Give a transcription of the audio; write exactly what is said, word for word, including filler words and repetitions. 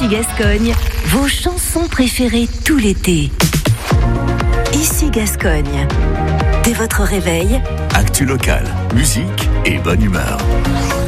Ici Gascogne, vos chansons préférées tout l'été. Ici Gascogne, dès votre réveil, actu locale, musique et bonne humeur.